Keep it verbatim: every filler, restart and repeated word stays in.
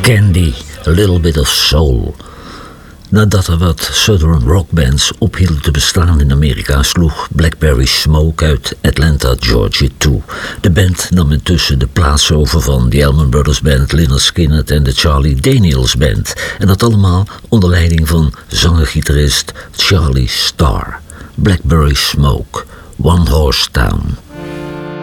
Candy, A Little Bit of Soul. Nadat er wat southern rockbands ophielden te bestaan in Amerika, sloeg Blackberry Smoke uit Atlanta, Georgia toe. De band nam intussen de plaats over van de Allman Brothers Band, Lynyrd Skynyrd en de Charlie Daniels Band. En dat allemaal onder leiding van zanger-gitarist Charlie Starr. Blackberry Smoke, One Horse Town.